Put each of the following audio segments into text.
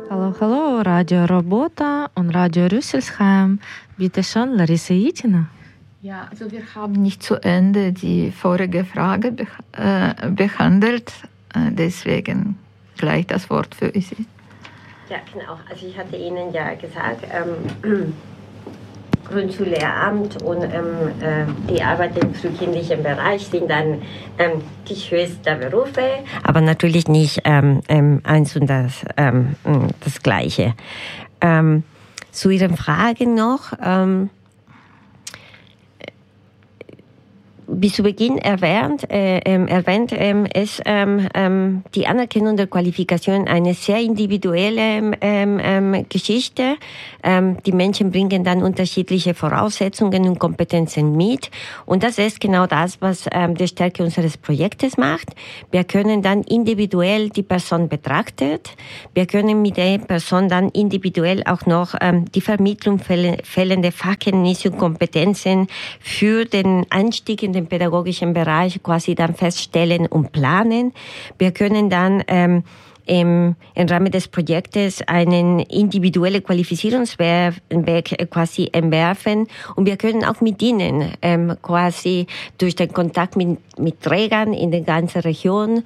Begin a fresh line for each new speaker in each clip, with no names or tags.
Hallo, hallo, Radio Robota und Radio Rüsselsheim. Bitte schon, Larissa Jitina.
Ja, also wir haben nicht zu Ende die vorige Frage behandelt, deswegen gleich das Wort für Sie.
Ja, genau. Also ich hatte Ihnen ja gesagt, Grundschullehramt und die Arbeit im frühkindlichen Bereich sind dann die höchsten Berufe, aber natürlich nicht eins und das Gleiche. Zu Ihren Fragen noch. Wie zu Beginn erwähnt ist die Anerkennung der Qualifikation eine sehr individuelle Geschichte. Die Menschen bringen dann unterschiedliche Voraussetzungen und Kompetenzen mit. Und das ist genau das, was die Stärke unseres Projektes macht. Wir können dann individuell die Person betrachtet. Wir können mit der Person dann individuell auch noch die Vermittlung fehlender Fachkenntnisse und Kompetenzen für den Einstieg in den pädagogischen Bereich quasi dann feststellen und planen. Wir können dann im Rahmen des Projektes einen individuellen Qualifizierungsweg quasi entwerfen und wir können auch mit ihnen quasi durch den Kontakt mit Trägern in der ganzen Region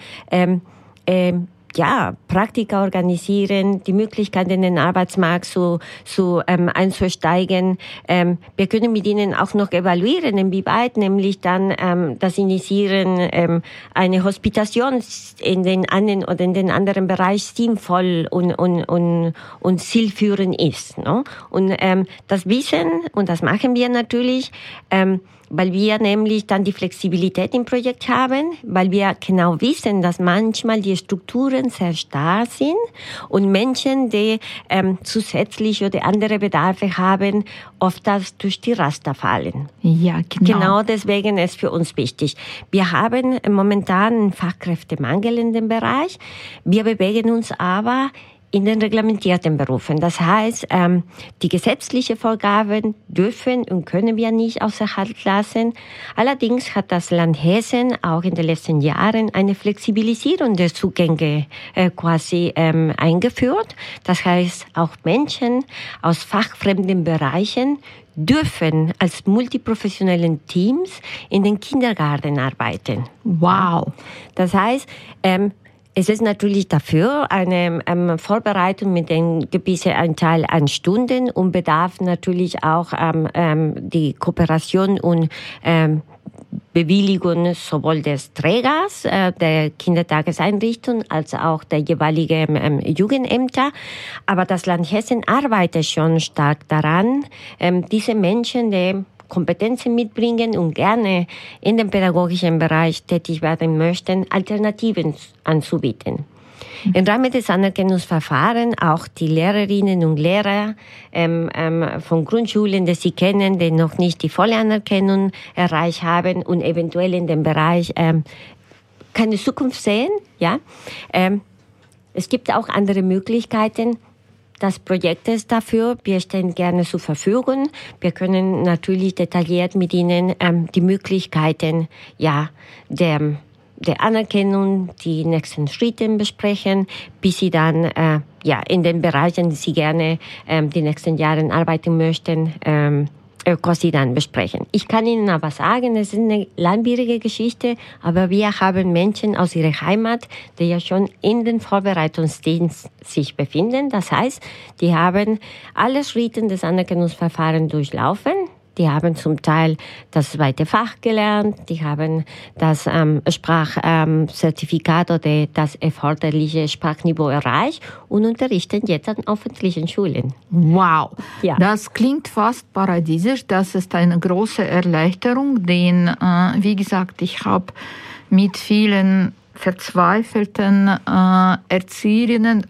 Praktika organisieren, die Möglichkeit in den Arbeitsmarkt einzusteigen. Wir können mit ihnen auch noch evaluieren, inwieweit nämlich dann das Initiieren eine Hospitation in den einen oder in den anderen Bereich sinnvoll und zielführend ist. No? Und das Wissen, und das machen wir natürlich, weil wir nämlich dann die Flexibilität im Projekt haben, weil wir genau wissen, dass manchmal die Strukturen sehr starr sind und Menschen, die zusätzliche oder andere Bedarfe haben, oft das durch die Raster fallen.
Ja, genau.
Genau deswegen ist für uns wichtig. Wir haben momentan einen Fachkräftemangel in dem Bereich. Wir bewegen uns aber in den reglementierten Berufen. Das heißt, die gesetzlichen Vorgaben dürfen und können wir nicht außer Halt lassen. Allerdings hat das Land Hessen auch in den letzten Jahren eine Flexibilisierung der Zugänge quasi eingeführt. Das heißt, auch Menschen aus fachfremden Bereichen dürfen als multiprofessionellen Teams in den Kindergarten arbeiten.
Wow.
Das heißt, es ist natürlich dafür eine Vorbereitung mit einem gewissen Anteil an Stunden und bedarf natürlich auch die Kooperation und Bewilligung sowohl des Trägers der Kindertageseinrichtung als auch der jeweiligen Jugendämter. Aber das Land Hessen arbeitet schon stark daran, diese Menschen, die Kompetenzen mitbringen und gerne in dem pädagogischen Bereich tätig werden möchten, Alternativen anzubieten. Im Rahmen des Anerkennungsverfahrens auch die Lehrerinnen und Lehrer von Grundschulen, die Sie kennen, die noch nicht die volle Anerkennung erreicht haben und eventuell in dem Bereich keine Zukunft sehen. Ja, es gibt auch andere Möglichkeiten. Das Projekt ist dafür. Wir stehen gerne zur Verfügung. Wir können natürlich detailliert mit Ihnen die Möglichkeiten der Anerkennung, die nächsten Schritte besprechen, bis Sie dann in den Bereichen, die Sie gerne die nächsten Jahre arbeiten möchten, quasi dann besprechen. Ich kann Ihnen aber sagen, es ist eine langwierige Geschichte, aber wir haben Menschen aus ihrer Heimat, die ja schon in den Vorbereitungsdienst sich befinden. Das heißt, die haben alle Schritte des Anerkennungsverfahrens durchlaufen. Die haben zum Teil das zweite Fach gelernt, die haben das Sprachzertifikat oder das erforderliche Sprachniveau erreicht und unterrichten jetzt an öffentlichen Schulen.
Wow, ja. Das klingt fast paradiesisch. Das ist eine große Erleichterung, denn, wie gesagt, ich habe mit vielen verzweifelten Erzieherinnen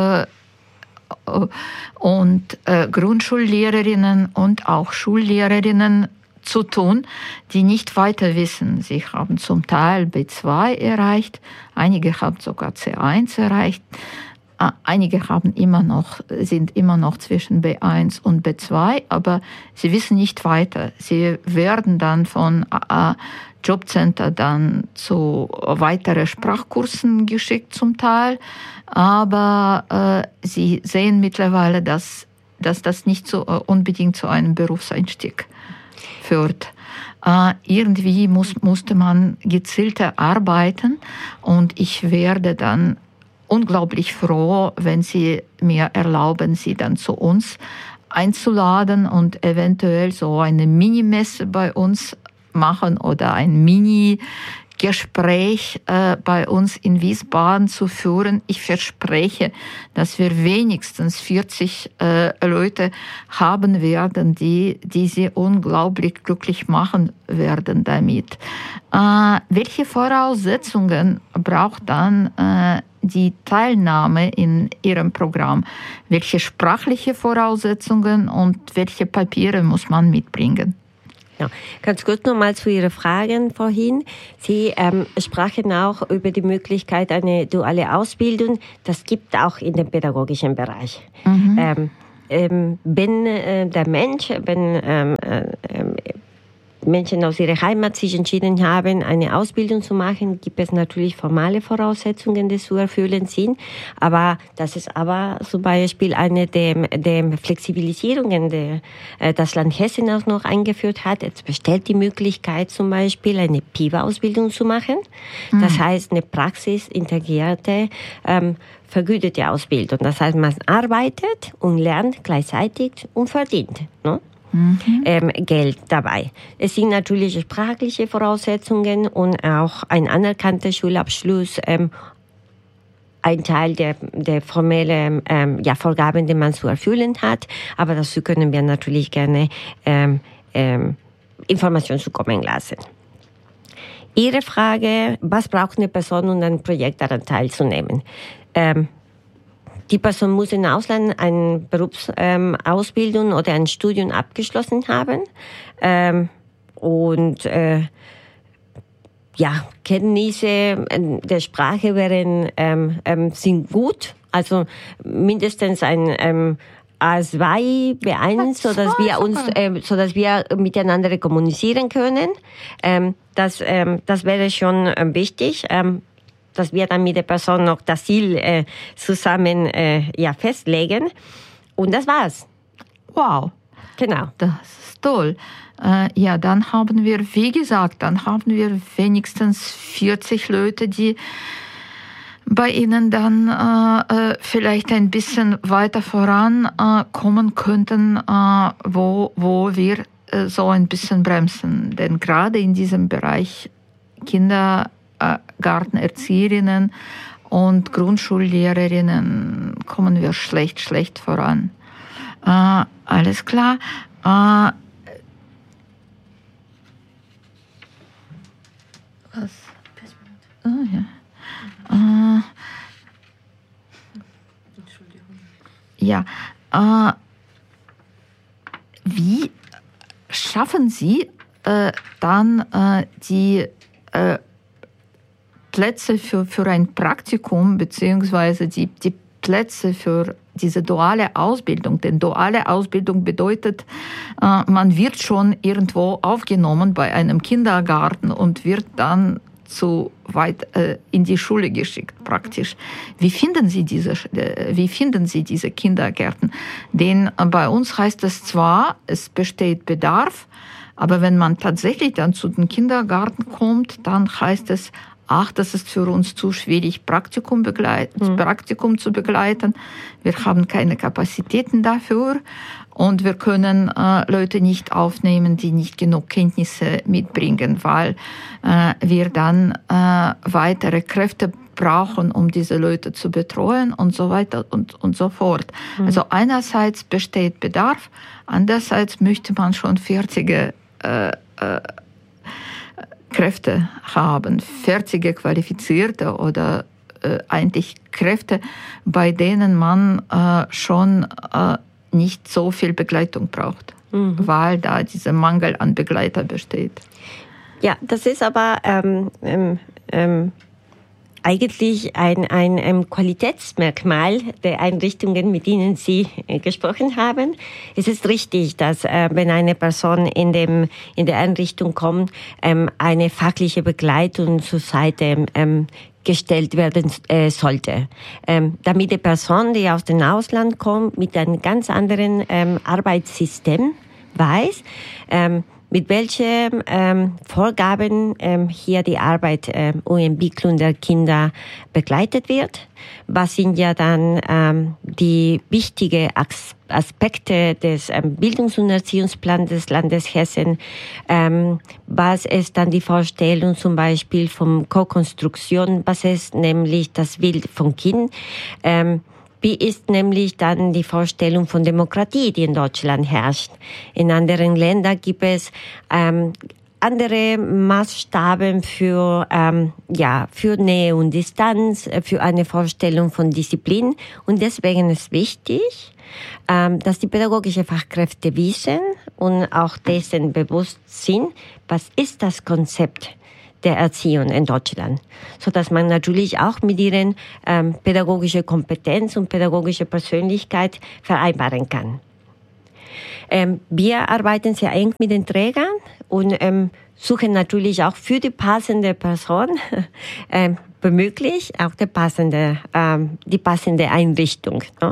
und Grundschullehrerinnen und auch Schullehrerinnen zu tun, die nicht weiter wissen. Sie haben zum Teil B2 erreicht, einige haben sogar C1 erreicht. Einige sind immer noch zwischen B1 und B2, aber sie wissen nicht weiter. Sie werden dann von Jobcenter dann zu weiteren Sprachkursen geschickt zum Teil, aber sie sehen mittlerweile, dass das nicht so unbedingt zu einem Berufseinstieg führt. Irgendwie musste man gezielter arbeiten und ich werde dann unglaublich froh, wenn Sie mir erlauben, Sie dann zu uns einzuladen und eventuell so eine Minimesse bei uns machen oder ein Mini-Gespräch bei uns in Wiesbaden zu führen. Ich verspreche, dass wir wenigstens 40 Leute haben werden, die Sie unglaublich glücklich machen werden damit. Welche Voraussetzungen braucht dann die Teilnahme in Ihrem Programm? Welche sprachliche Voraussetzungen und welche Papiere muss man mitbringen?
Ja, ganz kurz nochmal zu Ihren Fragen vorhin. Sie sprachen auch über die Möglichkeit eine duale Ausbildung. Das gibt auch in dem pädagogischen Bereich. Mhm. Wenn Menschen aus ihrer Heimat sich entschieden haben, eine Ausbildung zu machen, gibt es natürlich formale Voraussetzungen, die zu erfüllen sind. Aber das ist aber zum Beispiel eine der Flexibilisierungen, die das Land Hessen auch noch eingeführt hat. Es besteht die Möglichkeit, zum Beispiel eine PIVA-Ausbildung zu machen. Das heißt, eine praxisintegrierte, vergütete Ausbildung. Das heißt, man arbeitet und lernt gleichzeitig und verdient, ne? Geld dabei. Es sind natürlich sprachliche Voraussetzungen und auch ein anerkannter Schulabschluss, ein Teil der formellen Vorgaben, die man zu erfüllen hat. Aber dazu können wir natürlich gerne Informationen zukommen lassen. Ihre Frage, was braucht eine Person, um an einem Projekt daran teilzunehmen? Die Person muss im Ausland eine Berufsausbildung oder ein Studium abgeschlossen haben. Kenntnisse der Sprache sind gut. Also mindestens ein A2, B1, sodass wir miteinander kommunizieren können. Das wäre schon wichtig. Dass wir dann mit der Person noch das Ziel zusammen festlegen. Und das war's.
Wow.
Genau.
Das ist toll. Dann haben wir, wie gesagt, wenigstens 40 Leute, die bei Ihnen dann vielleicht ein bisschen weiter vorankommen könnten, wo wir so ein bisschen bremsen. Denn gerade in diesem Bereich Kindergartenerzieherinnen und Grundschullehrerinnen kommen wir schlecht voran. Alles klar. Was? Wie schaffen Sie dann die Plätze für ein Praktikum beziehungsweise die Plätze für diese duale Ausbildung? Denn duale Ausbildung bedeutet, man wird schon irgendwo aufgenommen bei einem Kindergarten und wird dann zu weit in die Schule geschickt praktisch. Wie finden Sie diese Kindergärten? Denn bei uns heißt es zwar, es besteht Bedarf, aber wenn man tatsächlich dann zu den Kindergarten kommt, dann heißt es, das ist für uns zu schwierig, Praktikum zu begleiten. Wir haben keine Kapazitäten dafür und wir können Leute nicht aufnehmen, die nicht genug Kenntnisse mitbringen, weil wir dann weitere Kräfte brauchen, um diese Leute zu betreuen und so weiter und so fort. Also einerseits besteht Bedarf, andererseits möchte man schon fertige Kräfte haben, fertige, qualifizierte oder eigentlich Kräfte, bei denen man schon nicht so viel Begleitung braucht, weil da dieser Mangel an Begleiter besteht.
Ja, das ist aber eigentlich ein Qualitätsmerkmal der Einrichtungen, mit denen Sie gesprochen haben. Es ist richtig, dass wenn eine Person in der Einrichtung kommt, eine fachliche Begleitung zur Seite gestellt werden sollte, damit die Person, die aus dem Ausland kommt, mit einem ganz anderen Arbeitssystem weiß, mit welchen Vorgaben hier die Arbeit und Entwicklung der Kinder begleitet wird. Was sind ja dann die wichtigen Aspekte des Bildungs- und Erziehungsplans des Landes Hessen? Was ist dann die Vorstellung zum Beispiel von Co-Konstruktion? Was ist nämlich das Bild vom Kind? Wie ist nämlich dann die Vorstellung von Demokratie, die in Deutschland herrscht? In anderen Ländern gibt es andere Maßstaben für Nähe und Distanz, für eine Vorstellung von Disziplin. Und deswegen ist wichtig, dass die pädagogischen Fachkräfte wissen und auch dessen bewusst sind, was ist das Konzept der Erziehung in Deutschland, so dass man natürlich auch mit ihren pädagogische Kompetenz und pädagogische Persönlichkeit vereinbaren kann. Wir arbeiten sehr eng mit den Trägern und suchen natürlich auch für die passende Person womöglich auch die passende Einrichtung. Ne?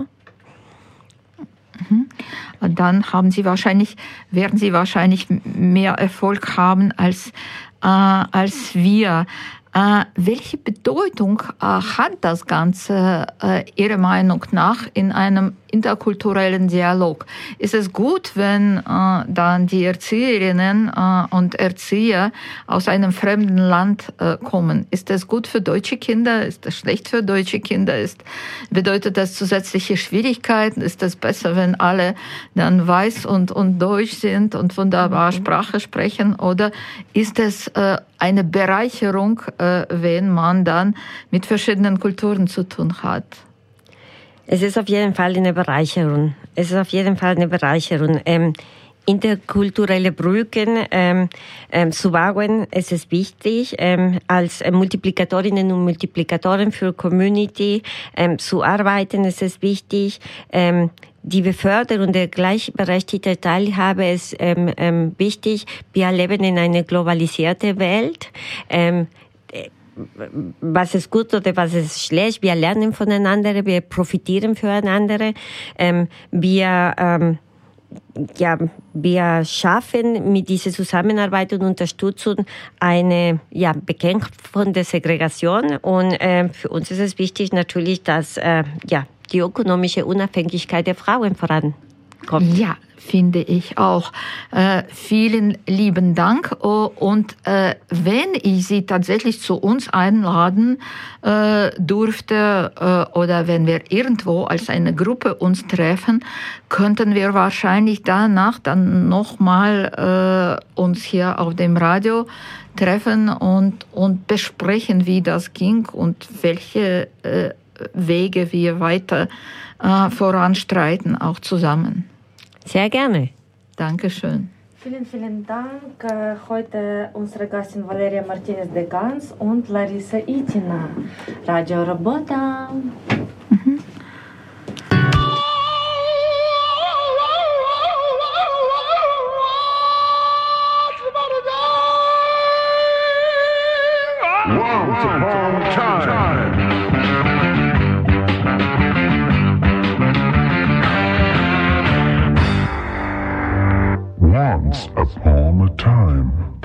Und dann werden Sie wahrscheinlich mehr Erfolg haben als wir. Welche Bedeutung hat das Ganze Ihrer Meinung nach in einem interkulturellen Dialog? Ist es gut, wenn dann die Erzieherinnen und Erzieher aus einem fremden Land kommen? Ist das gut für deutsche Kinder? Ist das schlecht für deutsche Kinder? Bedeutet das zusätzliche Schwierigkeiten? Ist das besser, wenn alle dann weiß und deutsch sind und wunderbar Sprache sprechen? Oder ist es eine Bereicherung, wenn man dann mit verschiedenen Kulturen zu tun hat?
Es ist auf jeden Fall eine Bereicherung. Interkulturelle Brücken zu bauen, es ist wichtig, als Multiplikatorinnen und Multiplikatoren für Community zu arbeiten, es ist wichtig, die Beförderung der gleichberechtigten Teilhabe ist wichtig. Wir leben in einer globalisierten Welt. Was ist gut oder was ist schlecht? Wir lernen voneinander, wir profitieren füreinander. Wir schaffen mit dieser Zusammenarbeit und Unterstützung eine Bekämpfung der Segregation. Und für uns ist es wichtig natürlich, dass die ökonomische Unabhängigkeit der Frauen vorankommt.
Ja, finde ich auch. Vielen lieben Dank. Und wenn ich Sie tatsächlich zu uns einladen durfte oder wenn wir irgendwo als eine Gruppe uns treffen, könnten wir wahrscheinlich danach dann nochmal uns hier auf dem Radio treffen und besprechen, wie das ging und welche Wege wir weiter voranstreiten, auch zusammen.
Sehr gerne.
Dankeschön.
Vielen, vielen Dank. Heute unsere Gästin Valeria Martinez de Gans und Larissa Itina. Radio Robota.
Once upon a time. Once upon a time.